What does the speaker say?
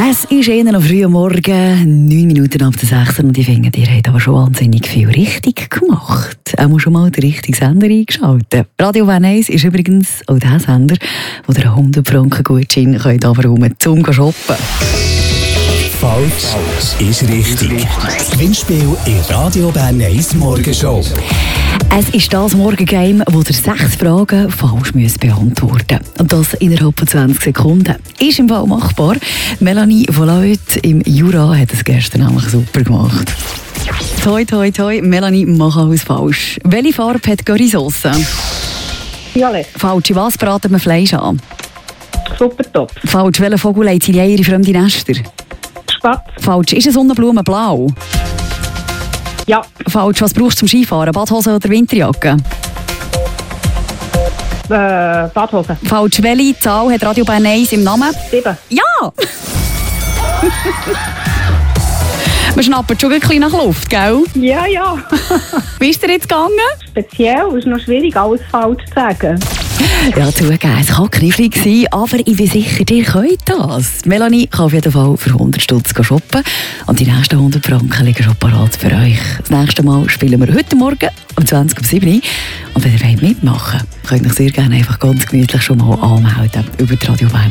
Es ist eher noch früh am Morgen, 9 Minuten ab der 6 und ich finde, ihr habt aber schon wahnsinnig viel richtig gemacht. Auch mal schon mal den richtigen Sender eingeschaltet. Radio Bern 1 ist übrigens auch der Sender, wo ihr 100 Franken Gutschein anrufen zum Shoppen. Falsch ist richtig. Das Gewinnspiel in Radio Bern 1 Morgenshow. Es ist das Morgengame, wo ihr 6 Fragen falsch beantworten müsst. Und das innerhalb von 20 Sekunden. Ist im Fall machbar. Melanie von Leut im Jura hat es gestern nämlich super gemacht. Toi, toi, toi. Melanie, mach alles falsch. Welche Farbe hat Currysauce? Violett. Falsch. Was braten wir Fleisch an? Super top. Falsch. Welcher Vogel legt seine Eier in fremde Nester? Spatz. Falsch. Ist eine Sonnenblume blau? Ja. Falsch. Was brauchst du zum Skifahren? Badhose oder Winterjacke? Badhose. Falsch. Welche Zahl hat Radio Bern 1 im Namen? 7. Ja! Wir schnappen schon ein bisschen nach Luft, gell? Ja, ja. Wie ist dir jetzt gegangen? Speziell ist noch schwierig, alles falsch zu sagen. Ja, zugeben, es kann knifflig sein, aber ich bin sicher, ihr könnt das. Melanie kann auf jeden Fall für 100 Stutz shoppen und die nächsten 100 Franken liegen schon parat für euch. Das nächste Mal spielen wir heute Morgen um 20:07 Uhr. Und wenn ihr mitmachen wollt, könnt ihr euch sehr gerne einfach ganz gemütlich schon mal anmelden über die Radio Bern.